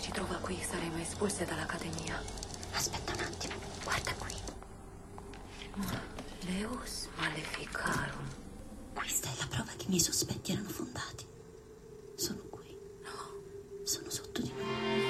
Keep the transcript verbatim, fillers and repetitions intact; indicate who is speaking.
Speaker 1: ci trova qui saremo espulse dall'Accademia.
Speaker 2: Aspetta un attimo, guarda qui.
Speaker 1: Deus Maleficarum.
Speaker 2: Questa è la prova che i miei sospetti erano fondati.